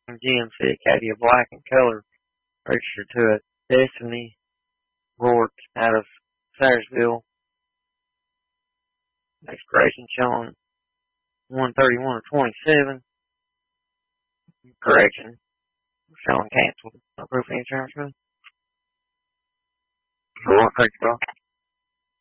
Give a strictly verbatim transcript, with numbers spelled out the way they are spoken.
G M C Acadia Black in color, registered to a Destiny Rourke out of Sayersville. Expiration showing one thirty-one of twenty-seven. Correction. Showing canceled. No proof of insurance. All right, thank you, Bob.